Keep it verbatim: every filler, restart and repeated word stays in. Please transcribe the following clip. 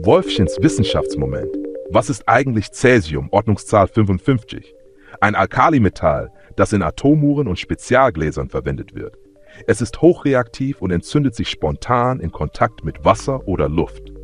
Wolfchens Wissenschaftsmoment. Was ist eigentlich Cäsium, Ordnungszahl fünfundfünfzig? Ein Alkalimetall, das in Atomuhren und Spezialgläsern verwendet wird. Es ist hochreaktiv und entzündet sich spontan in Kontakt mit Wasser oder Luft.